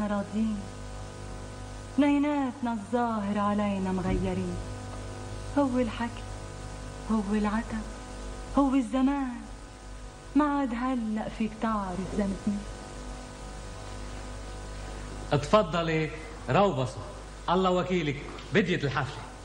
راضيين، اثنيناتنا الظاهر علينا مغيرين. هو الحكي، هو العتب، هو الزمان، ما عاد هلأ فيك تعرف ذنبني. اتفضلي روبصوا، الله وكيلك بديت الحفلة.